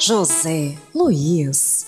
José Luiz.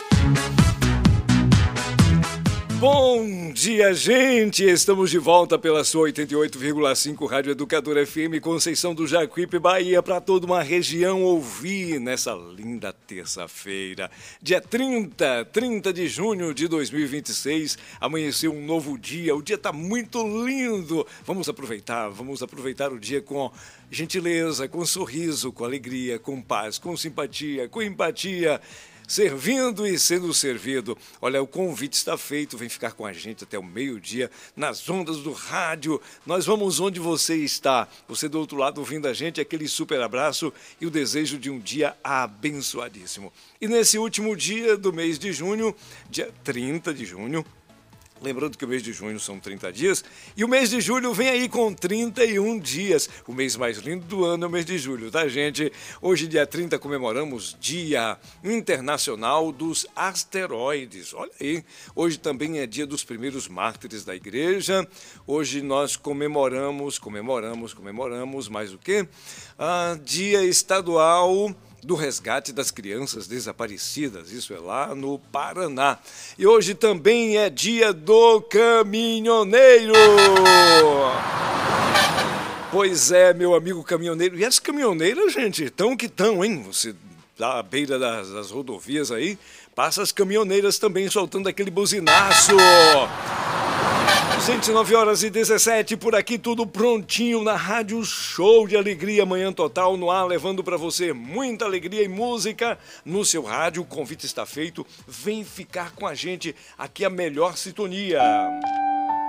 Bom dia, gente! Estamos de volta pela sua 88,5 Rádio Educadora FM Conceição do Jacuípe, Bahia, para toda uma região ouvir nessa linda terça-feira. Dia 30 de junho de 2026, amanheceu um novo dia, o dia está muito lindo. Vamos aproveitar o dia com gentileza, com sorriso, com alegria, com paz, com simpatia, com empatia, servindo e sendo servido. Olha, o convite está feito, vem ficar com a gente até o meio-dia nas ondas do rádio. Nós vamos onde você está. Você do outro lado ouvindo a gente, aquele super abraço e o desejo de um dia abençoadíssimo. E nesse último dia do mês de junho, dia 30 de junho, lembrando que o mês de junho são 30 dias, e o mês de julho vem aí com 31 dias. O mês mais lindo do ano é o mês de julho, tá, gente? Hoje, dia 30, comemoramos Dia Internacional dos Asteroides. Olha aí, hoje também é dia dos primeiros mártires da igreja. Hoje nós comemoramos, mais o quê? Dia Estadual do resgate das crianças desaparecidas, isso é lá no Paraná. E hoje também é dia do caminhoneiro. Pois é, meu amigo caminhoneiro. E as caminhoneiras, gente, tão que tão, hein? Você à beira das rodovias aí, passa as caminhoneiras também soltando aquele buzinaço. Gente, 9h17, por aqui tudo prontinho na Rádio Show de Alegria, Manhã Total no ar, levando para você muita alegria e música no seu rádio. O convite está feito, vem ficar com a gente, aqui a melhor sintonia.